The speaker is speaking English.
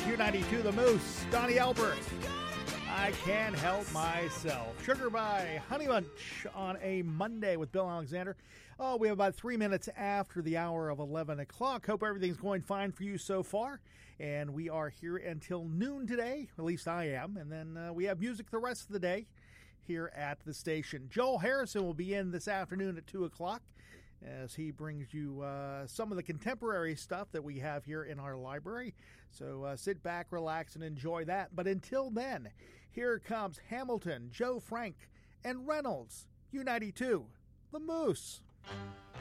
U92 The Moose, Donnie Elbert. I can't help myself. Sugar by Honey Bunch on a Monday with Bill Alexander. Oh, we have about 3 minutes after the hour of 11 o'clock. Hope everything's going fine for you so far. And we are here until noon today. At least I am. And then we have music the rest of the day here at the station. Joel Harrison will be in this afternoon at 2 o'clock as he brings you some of the contemporary stuff that we have here in our library. So sit back, relax, and enjoy that. But until then, here comes Hamilton, Joe Frank, and Reynolds, U92, The Moose.